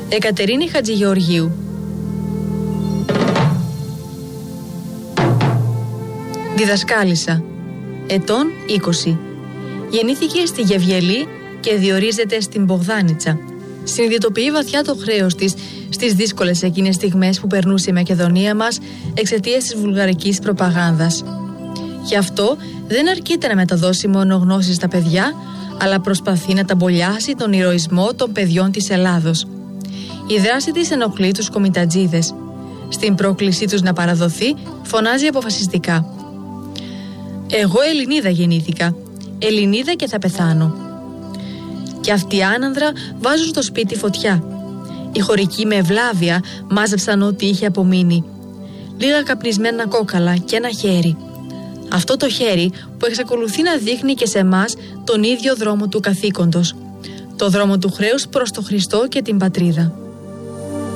Εκατερίνη Χατζηγεωργίου. Διδασκάλισσα. Ετών 20. Γεννήθηκε στη Γεβγελή και διορίζεται στην Μπογδάνιτσα. Συνειδητοποιεί βαθιά το χρέος της στις δύσκολες εκείνες στιγμές που περνούσε η Μακεδονία μας εξαιτίας της βουλγαρικής προπαγάνδας. Γι' αυτό δεν αρκείται να μεταδώσει μόνο γνώσεις στα παιδιά, αλλά προσπαθεί να ταμπολιάσει τον ηρωισμό των παιδιών της Ελλάδος. Η δράση της ενοχλεί τους κομιτατζίδες. Στην πρόκλησή τους να παραδοθεί, φωνάζει αποφασιστικά: «Εγώ Ελληνίδα γεννήθηκα, Ελληνίδα και θα πεθάνω». Και αυτοί οι άνανδρα βάζουν στο σπίτι φωτιά. Οι χωρικοί με ευλάβεια μάζεψαν ό,τι είχε απομείνει. Λίγα καπνισμένα κόκαλα και ένα χέρι. Αυτό το χέρι που εξακολουθεί να δείχνει και σε εμάς τον ίδιο δρόμο του καθήκοντος. Το δρόμο του χρέους προς το Χριστό και την πατρίδα.